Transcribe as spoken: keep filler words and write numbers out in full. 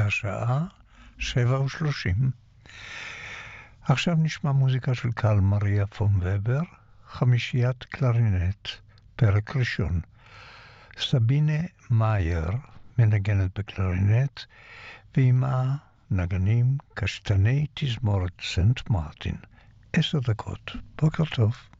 והשעה שבע ושלושים. עכשיו נשמע מוזיקה של קרל מריה פון ובר, חמישיית קלרינט, פרק ראשון. סבינה מאייר מנגנת בקלרינט, ועימה נגנים קשתני תזמורת סנט מרטין. עשר דקות. בוקר טוב.